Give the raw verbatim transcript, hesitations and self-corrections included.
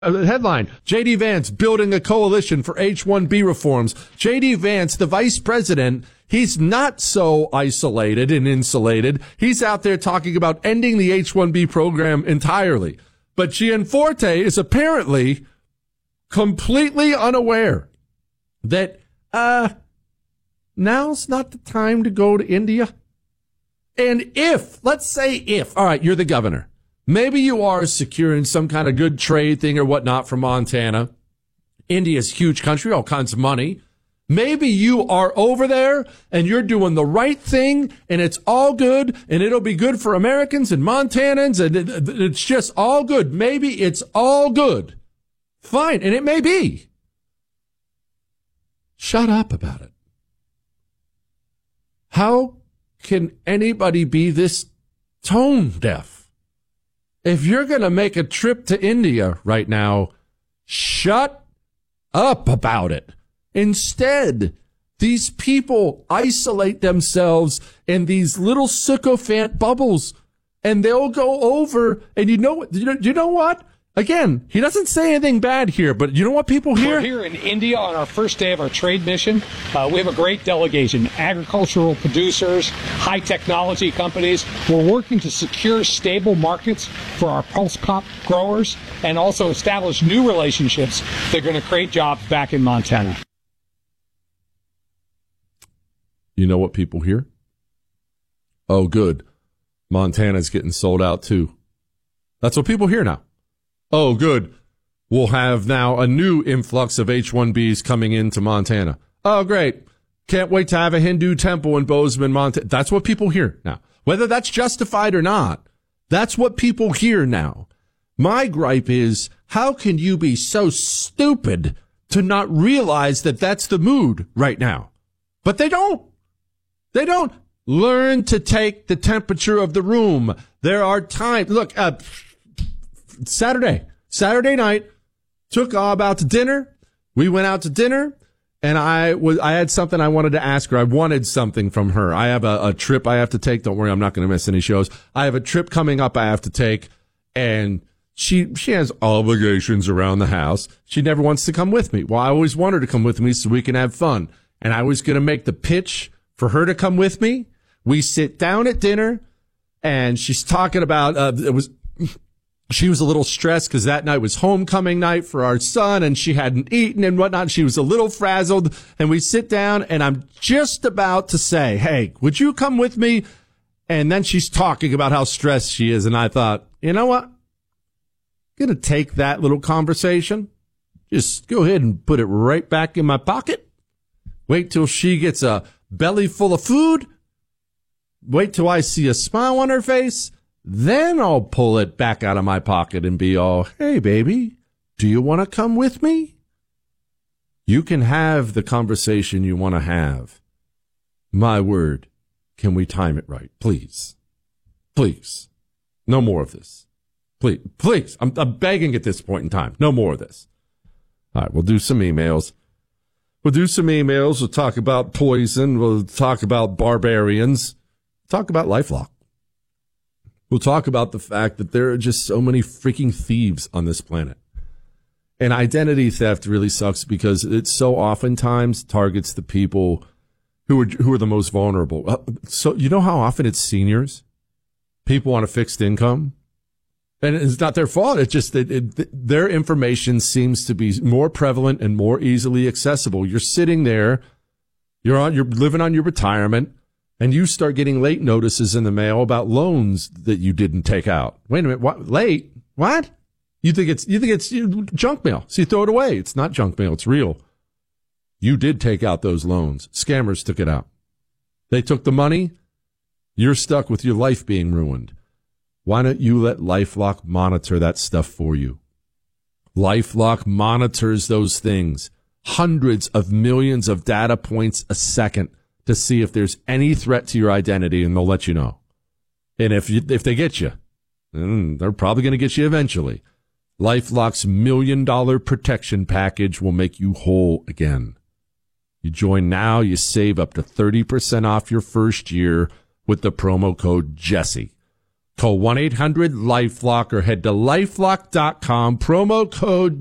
Uh, headline, J D. Vance building a coalition for H one B reforms. J D. Vance, the vice president, he's not so isolated and insulated. He's out there talking about ending the H one B program entirely. But Gianforte is apparently completely unaware that uh now's not the time to go to India. And if, let's say if, all right, you're the governor. Maybe you are securing some kind of good trade thing or whatnot from Montana. India's a huge country, all kinds of money. Maybe you are over there and you're doing the right thing and it's all good and it'll be good for Americans and Montanans and it's just all good. Maybe it's all good. Fine. And it may be. Shut up about it. How can anybody be this tone deaf? If you're going to make a trip to India right now, shut up about it. Instead, these people isolate themselves in these little sycophant bubbles, and they'll go over, and you know, you know, you know what? Again, he doesn't say anything bad here, but you know what people hear? We're here in India on our first day of our trade mission. Uh, we have a great delegation, agricultural producers, high technology companies. We're working to secure stable markets for our pulse crop growers and also establish new relationships that are going to create jobs back in Montana. You know what people hear? Oh, good. Montana's getting sold out too. That's what people hear now. Oh, good. We'll have now a new influx of H one Bs coming into Montana. Oh, great. Can't wait to have a Hindu temple in Bozeman, Montana. That's what people hear now. Whether that's justified or not, that's what people hear now. My gripe is, how can you be so stupid to not realize that that's the mood right now? But they don't. They don't. Learn to take the temperature of the room. There are times. Look, uh, Saturday, Saturday night, took Ob out to dinner. We went out to dinner, and I was I had something I wanted to ask her. I wanted something from her. I have a, a trip I have to take. Don't worry, I'm not going to miss any shows. I have a trip coming up I have to take, and she she has obligations around the house. She never wants to come with me. Well, I always want her to come with me so we can have fun. And I was going to make the pitch for her to come with me. We sit down at dinner, and she's talking about uh, it was. She was a little stressed because that night was homecoming night for our son and she hadn't eaten and whatnot. She was a little frazzled, and we sit down and I'm just about to say, hey, would you come with me? And then she's talking about how stressed she is. And I thought, you know what? I'm going to take that little conversation. Just go ahead and put it right back in my pocket. Wait till she gets a belly full of food. Wait till I see a smile on her face. Then I'll pull it back out of my pocket and be all, hey, baby, do you want to come with me? You can have the conversation you want to have. My word, can we time it right? Please. Please. No more of this. Please. Please. I'm, I'm begging at this point in time. No more of this. All right, we'll do some emails. We'll do some emails. We'll talk about poison. We'll talk about barbarians. Talk about LifeLock. We'll talk about the fact that there are just so many freaking thieves on this planet. And identity theft really sucks because it so oftentimes targets the people who are who are the most vulnerable. Uh, so you know how often it's seniors, people on a fixed income, and it's not their fault. It's just that it, their information seems to be more prevalent and more easily accessible. You're sitting there, you're on, you're living on your retirement. And you start getting late notices in the mail about loans that you didn't take out. Wait a minute, what? Late? What? You think it's you think it's junk mail? So you throw it away. It's not junk mail. It's real. You did take out those loans. Scammers took it out. They took the money. You're stuck with your life being ruined. Why don't you let LifeLock monitor that stuff for you? LifeLock monitors those things. Hundreds of millions of data points a second to see if there's any threat to your identity, and they'll let you know. And if you, if they get you, then they're probably going to get you eventually. LifeLock's million dollar protection package will make you whole again. You join now, you save up to thirty percent off your first year with the promo code Jesse. Call one eight hundred LifeLock or head to lifelock dot com, promo code